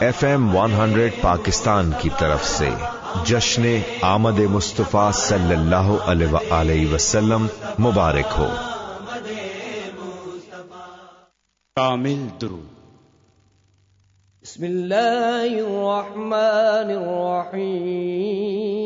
FM 100 Pakistan की तरफ से जश्न आमद मुस्तफा सल्लल्लाहु अलैहि वसल्लम मुबारक हो। कामिल दुरूद। बिस्मिल्लाहिर्रहमानिर्रहीम।